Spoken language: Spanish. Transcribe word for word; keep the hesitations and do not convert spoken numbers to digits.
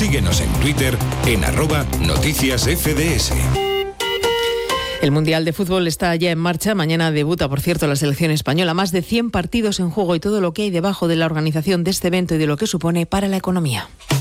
Síguenos en Twitter en arroba noticias F D S. El Mundial de Fútbol está ya en marcha. Mañana debuta, por cierto, la selección española. Más de cien partidos en juego y todo lo que hay debajo de la organización de este evento y de lo que supone para la economía.